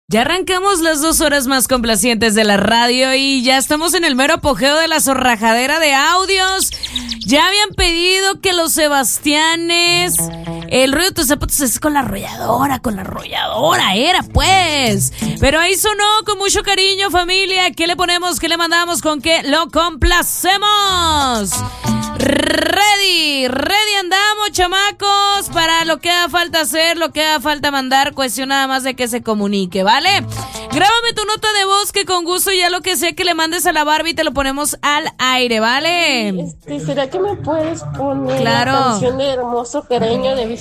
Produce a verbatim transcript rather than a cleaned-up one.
Ya arrancamos las dos horas más complacientes de la radio y ya estamos en el mero apogeo de la zorrajadera de audios. Ya habían pedido que los Sebastianes, el ruido de tus zapatos es con la arrolladora, con la arrolladora era pues. Pero ahí sonó con mucho cariño, familia. ¿Qué le ponemos? ¿Qué le mandamos? ¿Con qué lo complacemos? Ready, ready andamos, chamacos, para lo que haga falta hacer, lo que haga falta mandar, cuestión nada más de que se comunique, ¿vale? Grábame tu nota de voz que con gusto ya lo que sea que le mandes a la Barbie te lo ponemos al aire, ¿vale? Este, ¿será que me puedes poner claro. la canción de Hermoso Cariño de Vicente